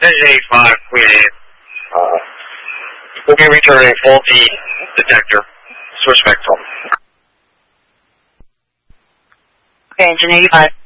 Engine 85, Queen 8. We'll be returning faulty detector. Switch back home. Okay, Engine 85.